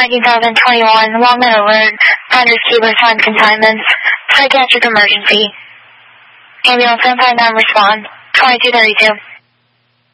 2021, Longman Alert, under Keeler Time Consignment, psychiatric emergency. Ambulance 159 respond, 2232.